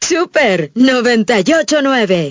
Super 98.9.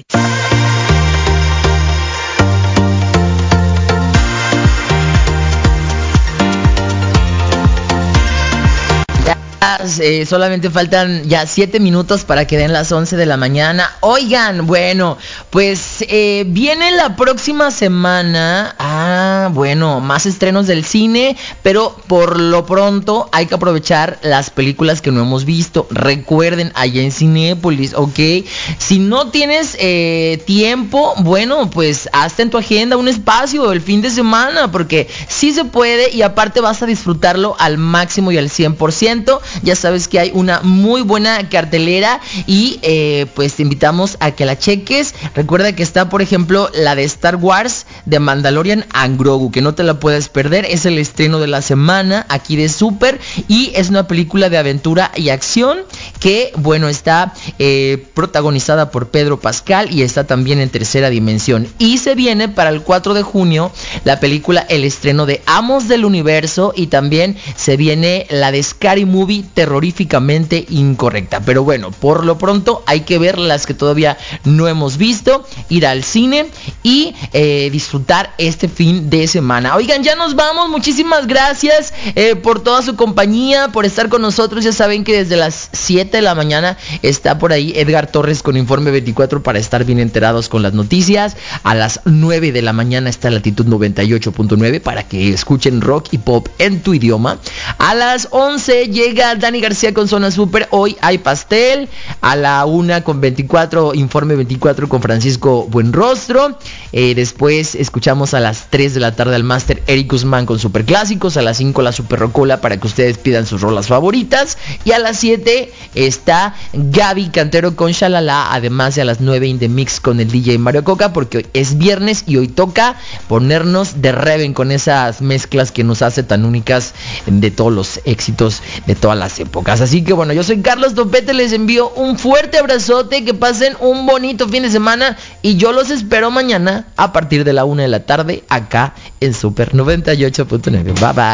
Solamente faltan ya 7 minutos para que den las 11 de la mañana. Oigan, bueno, pues viene la próxima semana. Bueno, más estrenos del cine, pero por lo pronto hay que aprovechar las películas que no hemos visto. Recuerden, allá en Cinépolis, ¿ok? Si no tienes tiempo, bueno, pues hazte en tu agenda un espacio el fin de semana, porque sí se puede y aparte vas a disfrutarlo al máximo y al 100%. Ya sabes que hay una muy buena cartelera y pues te invitamos a que la cheques. Recuerda que está, por ejemplo, la de Star Wars, de Mandalorian and Grogu, que no te la puedes perder. Es el estreno de la semana aquí de Super y es una película de aventura y acción que, bueno, está protagonizada por Pedro Pascal y está también en Tercera Dimensión. Y se viene para el 4 de junio la película, el estreno de Amos del Universo, y también se viene la de Scary Movie, terroríficamente incorrecta. Pero bueno, por lo pronto hay que ver las que todavía no hemos visto, ir al cine y disfrutar este fin de semana. Oigan, ya nos vamos. Muchísimas gracias por toda su compañía, por estar con nosotros. Ya saben que desde las 7 de la mañana está por ahí Edgar Torres con Informe 24 para estar bien enterados con las noticias. A las 9 de la mañana está Latitud 98.9 para que escuchen rock y pop en tu idioma. A las 11 llega Dani García con Zona Super. Hoy hay pastel. A la 1 con 24, Informe 24 con Francisco Buenrostro. Después escuchamos a las 3 de la tarde al máster Eric Guzmán con Super Clásicos. A las 5 la Super Rocola para que ustedes pidan sus rolas favoritas. Y a las 7 está Gaby Cantero con Shalala. Además de a las 9 In The Mix con el DJ Mario Coca, porque hoy es viernes y hoy toca ponernos de reven con esas mezclas que nos hace tan únicas de todos los éxitos de todas las épocas. Así que bueno, yo soy Carlos Topete, les envío un fuerte abrazote, que pasen un bonito fin de semana y yo los espero mañana a partir de la 1 de la tarde acá en Super 98.9. Bye bye.